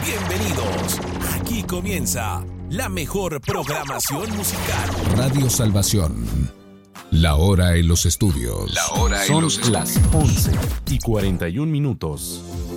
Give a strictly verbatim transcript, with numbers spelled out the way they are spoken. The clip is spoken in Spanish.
Bienvenidos. Aquí comienza la mejor programación musical. Radio Salvación. La hora en los estudios. La hora Son en los estudios. las once y cuarenta y un minutos.